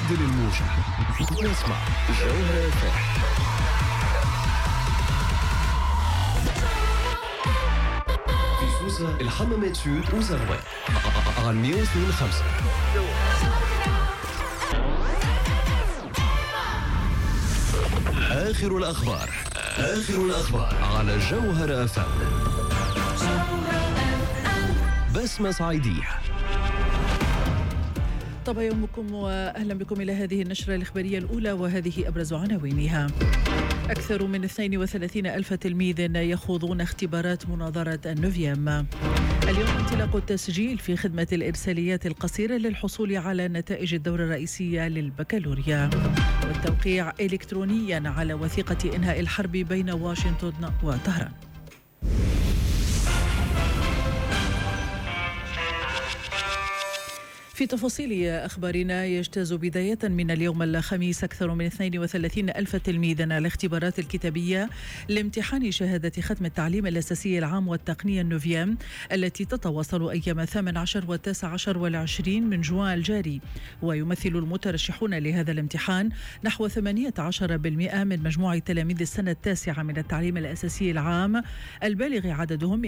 عدل الموجة واسمع جوهرة FM. في سوسة الحمامات سود وزروان على 102.5. آخر الأخبار على جوهرة FM. بسمة صعيدية. طب يومكم وأهلا بكم إلى هذه النشرة الإخبارية الأولى، وهذه أبرز عناوينها. أكثر من 32 ألف تلميذ يخوضون اختبارات مناظرة النوفيام. اليوم انطلاق التسجيل في خدمة الإرساليات القصيرة للحصول على نتائج الدورة الرئيسية للبكالوريا، والتوقيع إلكترونيا على وثيقة إنهاء الحرب بين واشنطن وطهران. في تفاصيل أخبارنا، يجتاز بداية من اليوم الخميس أكثر من 32 ألف تلميذ الاختبارات الكتابية لامتحان شهادة ختم التعليم الأساسي العام والتقنية النوفيام التي تتواصل أيام 18 و19 و20 من جوان الجاري. ويمثل المترشحون لهذا الامتحان نحو 18% من مجموع تلاميذ السنة التاسعة من التعليم الأساسي العام، البالغ عددهم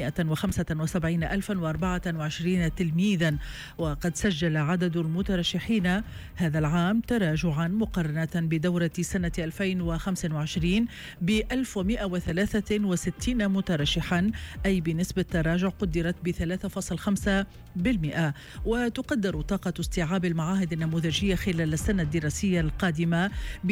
175,024 تلميذا. وقد سجل عدد المترشحين هذا العام تراجعا مقارنة بدورة سنة 2025 ب 1163 مترشحا، أي بنسبة تراجع قدرت ب 3.5%. وتقدر طاقة استيعاب المعاهد النموذجية خلال السنة الدراسية القادمة ب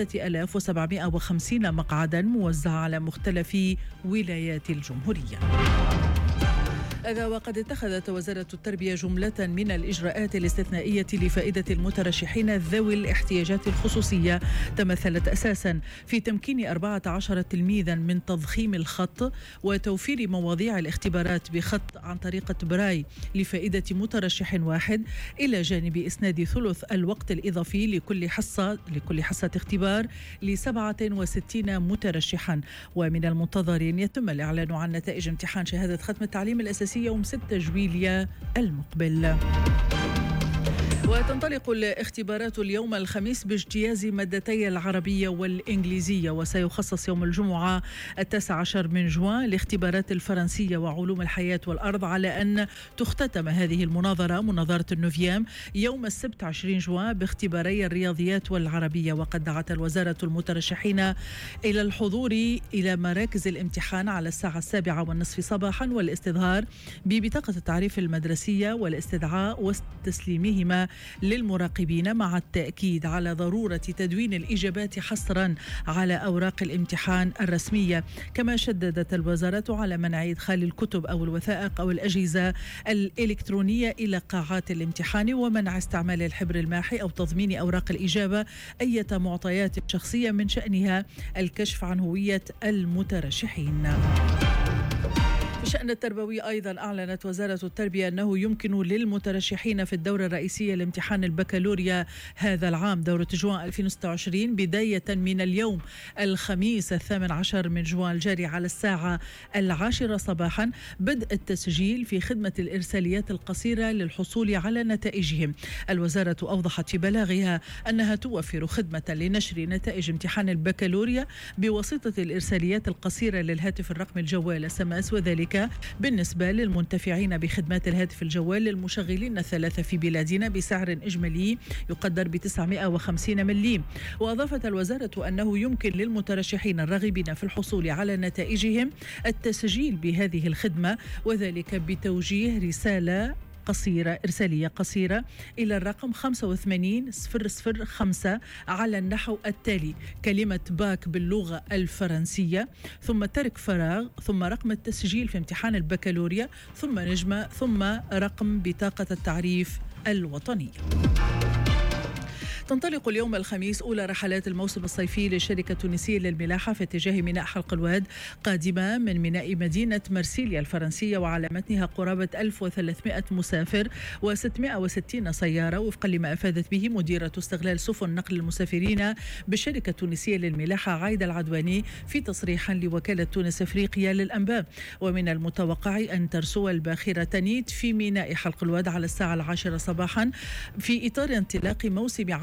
3750 مقعدا موزعة على مختلف ولايات الجمهورية. هذا وقد اتخذت وزارة التربية جملة من الإجراءات الاستثنائية لفائدة المترشحين ذوي الاحتياجات الخصوصية، تمثلت أساسا في تمكين 14 تلميذا من تضخيم الخط وتوفير مواضيع الاختبارات بخط عن طريقة براي لفائدة مترشح واحد، إلى جانب إسناد ثلث الوقت الإضافي لكل حصة اختبار ل67 مترشحا. ومن المنتظر يتم الإعلان عن نتائج امتحان شهادة ختم التعليم الأساسي يوم 6 جويلية المقبل. وتنطلق الاختبارات اليوم الخميس باجتياز مادتي العربية والإنجليزية، وسيخصص يوم الجمعة 19 من جوان لاختبارات الفرنسية وعلوم الحياة والأرض، على أن تختتم هذه المناظرة مناظرة النوفيام يوم السبت 20 جوان باختباري الرياضيات والعربية. وقد دعت الوزارة المترشحين إلى الحضور إلى مراكز الامتحان على الساعة 7:30 صباحا والاستظهار ببطاقة التعريف المدرسية والاستدعاء وتسليمهما للمراقبين، مع التأكيد على ضرورة تدوين الإجابات حصرا على أوراق الامتحان الرسمية. كما شددت الوزارة على منع إدخال الكتب أو الوثائق أو الأجهزة الإلكترونية إلى قاعات الامتحان، ومنع استعمال الحبر الماحي أو تضمين أوراق الإجابة أي معطيات شخصية من شأنها الكشف عن هوية المترشحين. في الشأن التربوي أيضا أعلنت وزارة التربية أنه يمكن للمترشحين في الدورة الرئيسية لامتحان البكالوريا هذا العام دورة جوان 2026 بداية من اليوم الخميس 18 من جوان الجاري على الساعة 10 صباحا بدء التسجيل في خدمة الإرساليات القصيرة للحصول على نتائجهم. الوزارة أوضحت في بلاغها أنها توفر خدمة لنشر نتائج امتحان البكالوريا بواسطة الإرساليات القصيرة للهاتف الرقمي الجوال SMS، وذلك بالنسبة للمنتفعين بخدمات الهاتف الجوال للمشغلين الثلاثة في بلادنا بسعر إجمالي يقدر ب 950 مليم. وأضافت الوزارة أنه يمكن للمترشحين الراغبين في الحصول على نتائجهم التسجيل بهذه الخدمة، وذلك بتوجيه إرسالية قصيرة إلى الرقم 85005 على النحو التالي: كلمة باك باللغة الفرنسية، ثم ترك فراغ، ثم رقم التسجيل في امتحان البكالوريا، ثم نجمة، ثم رقم بطاقة التعريف الوطنية. تنطلق اليوم الخميس أولى رحلات الموسم الصيفي للشركة التونسية للملاحة في اتجاه ميناء حلق الواد، قادمة من ميناء مدينة مرسيليا الفرنسية، وعلى متنها قرابة 1300 مسافر و660 سيارة، وفقا لما أفادت به مديرة استغلال سفن نقل المسافرين بالشركة التونسية للملاحة عايدة العدواني في تصريح لوكالة تونس أفريقيا للأنباء. ومن المتوقع أن ترسو الباخرة تنيت في ميناء حلق الواد على الساعة 10 صباحا في إطار انطلاق موسم